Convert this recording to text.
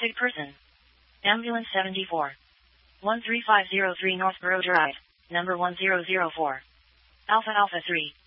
Missing person. Ambulance 74. 13503 Northborough Drive, number 1004. Alpha Alpha 3.